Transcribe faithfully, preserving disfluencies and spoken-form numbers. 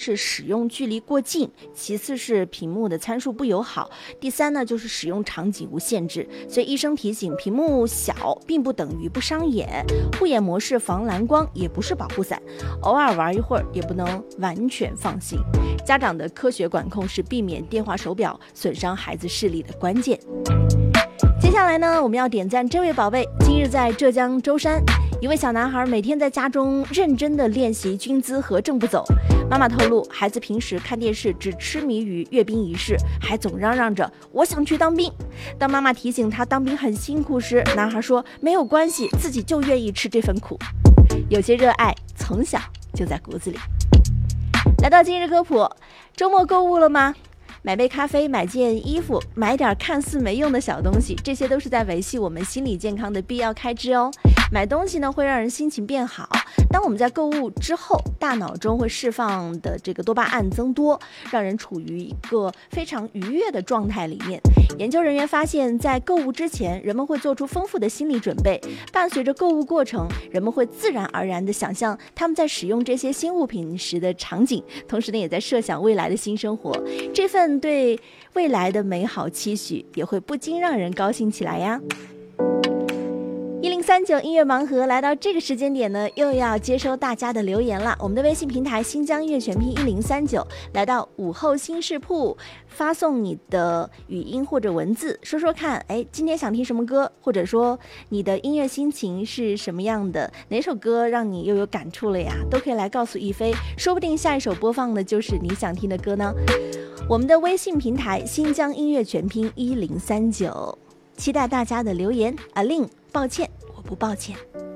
是使用距离过近，其次是屏幕的参数不友好，第三呢就是使用场景无限制。所以医生提醒，屏幕小并不等于不伤眼，护眼模式防蓝光也不是保护伞，偶尔玩一会儿也不能完全放心。家长的科学管控是避免电话手表损伤孩子视力的关键。接下来呢，我们要点赞这位宝贝。今日在浙江舟山，一位小男孩每天在家中认真地练习军姿和正步走。妈妈透露，孩子平时看电视只痴迷于阅兵仪式，还总嚷嚷着我想去当兵。当妈妈提醒他当兵很辛苦时，男孩说没有关系，自己就愿意吃这份苦。有些热爱从小就在骨子里。来到今日科普，周末购物了吗？买杯咖啡，买件衣服，买点看似没用的小东西，这些都是在维系我们心理健康的必要开支哦。买东西呢，会让人心情变好。当我们在购物之后，大脑中会释放的这个多巴胺增多，让人处于一个非常愉悦的状态里面。研究人员发现，在购物之前，人们会做出丰富的心理准备，伴随着购物过程，人们会自然而然地想象他们在使用这些新物品时的场景，同时呢，也在设想未来的新生活。这份对未来的美好期许，也会不禁让人高兴起来呀。一零三九音乐盲盒来到这个时间点呢，又要接收大家的留言了。我们的微信平台新疆音乐全拼一零三九，来到午后新视铺，发送你的语音或者文字，说说看，哎，今天想听什么歌，或者说你的音乐心情是什么样的，哪首歌让你又有感触了呀？都可以来告诉一飞，说不定下一首播放的就是你想听的歌呢。我们的微信平台新疆音乐全拼一零三九，期待大家的留言。阿令，抱歉，我不抱歉。